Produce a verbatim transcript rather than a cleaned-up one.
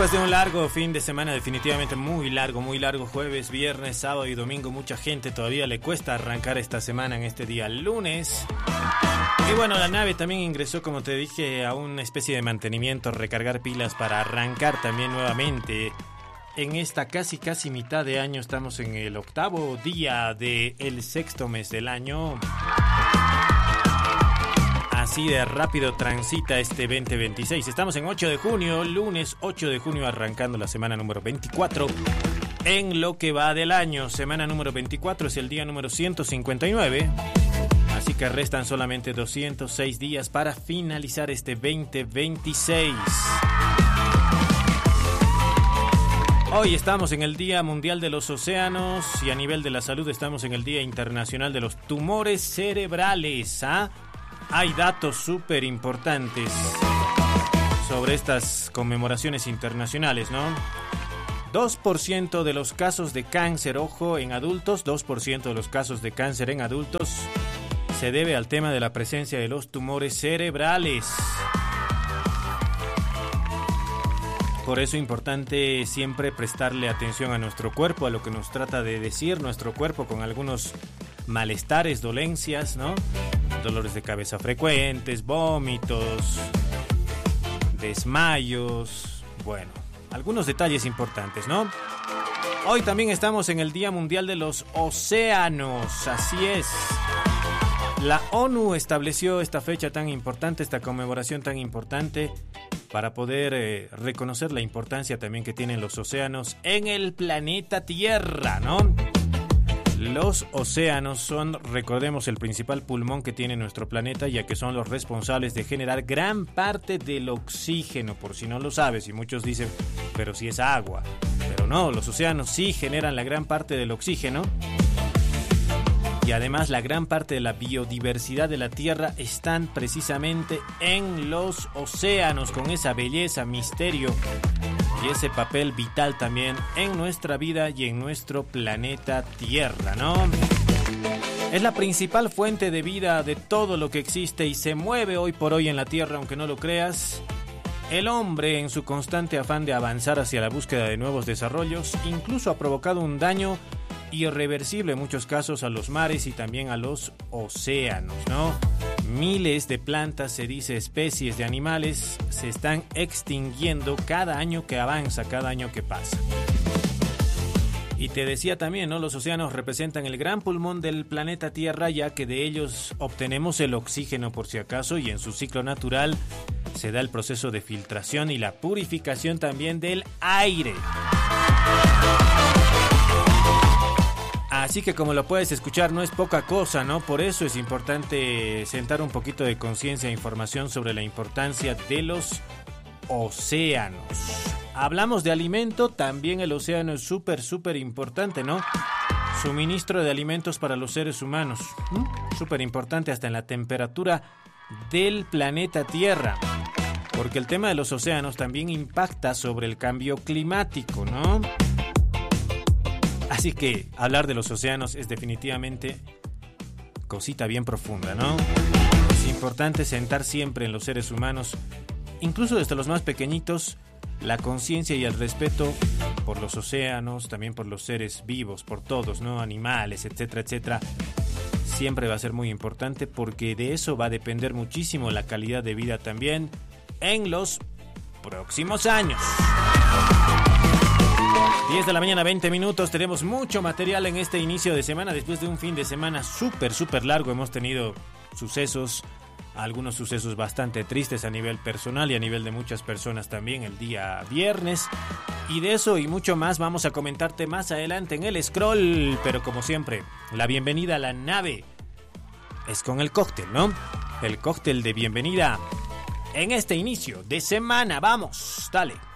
Después de un largo fin de semana, definitivamente muy largo, muy largo, jueves, viernes, sábado y domingo, mucha gente todavía le cuesta arrancar esta semana en este día lunes. Y bueno, la nave también ingresó, como te dije, a una especie de mantenimiento, recargar pilas para arrancar también nuevamente. En esta casi casi mitad de año, estamos en el octavo día del sexto mes del año. Así de rápido transita este veinte veintiséis. Estamos en ocho de junio, lunes ocho de junio, arrancando la semana número veinticuatro. En lo que va del año, semana número veinticuatro es el día número ciento cincuenta y nueve. Así que restan solamente doscientos seis días para finalizar este veinte veintiséis. Hoy estamos en el Día Mundial de los Océanos y a nivel de la salud estamos en el Día Internacional de los Tumores Cerebrales. ¿Ah? Hay datos súper importantes sobre estas conmemoraciones internacionales, ¿no? dos por ciento de los casos de cáncer, ojo, en adultos, dos por ciento de los casos de cáncer en adultos se debe al tema de la presencia de los tumores cerebrales. Por eso es importante siempre prestarle atención a nuestro cuerpo, a lo que nos trata de decir nuestro cuerpo con algunos malestares, dolencias, ¿no? Dolores de cabeza frecuentes, vómitos, desmayos, bueno, algunos detalles importantes, ¿no? Hoy también estamos en el Día Mundial de los Océanos, así es. La ONU estableció esta fecha tan importante, esta conmemoración tan importante, para poder eh, reconocer la importancia también que tienen los océanos en el planeta Tierra, ¿no? Los océanos son, recordemos, el principal pulmón que tiene nuestro planeta, ya que son los responsables de generar gran parte del oxígeno, por si no lo sabes, y muchos dicen, pero si es agua. Pero no, los océanos sí generan la gran parte del oxígeno. Y además la gran parte de la biodiversidad de la Tierra están precisamente en los océanos, con esa belleza, misterio y ese papel vital también en nuestra vida y en nuestro planeta Tierra, ¿no? Es la principal fuente de vida de todo lo que existe y se mueve hoy por hoy en la Tierra, aunque no lo creas. El hombre, en su constante afán de avanzar hacia la búsqueda de nuevos desarrollos, incluso ha provocado un daño irreversible en muchos casos a los mares y también a los océanos, ¿no? Miles de plantas, se dice especies de animales, se están extinguiendo cada año que avanza, cada año que pasa. Y te decía también, ¿no? Los océanos representan el gran pulmón del planeta Tierra, ya que de ellos obtenemos el oxígeno por si acaso, y en su ciclo natural se da el proceso de filtración y la purificación también del aire. Así que, como lo puedes escuchar, no es poca cosa, ¿no? Por eso es importante sentar un poquito de conciencia e información sobre la importancia de los océanos. Hablamos de alimento, también el océano es súper, súper importante, ¿no? Suministro de alimentos para los seres humanos, ¿Mm? súper importante hasta en la temperatura del planeta Tierra. Porque el tema de los océanos también impacta sobre el cambio climático, ¿no? Así que hablar de los océanos es definitivamente cosita bien profunda, ¿no? Es importante sentar siempre en los seres humanos, incluso desde los más pequeñitos, la conciencia y el respeto por los océanos, también por los seres vivos, por todos, ¿no? Animales, etcétera, etcétera. Siempre va a ser muy importante porque de eso va a depender muchísimo la calidad de vida también en los próximos años. diez de la mañana, veinte minutos. Tenemos mucho material en este inicio de semana. Después de un fin de semana súper, súper largo, hemos tenido sucesos, algunos sucesos bastante tristes a nivel personal y a nivel de muchas personas también el día viernes. Y de eso y mucho más vamos a comentarte más adelante en el scroll. Pero como siempre, la bienvenida a la nave es con el cóctel, ¿no? El cóctel de bienvenida en este inicio de semana. Vamos, dale.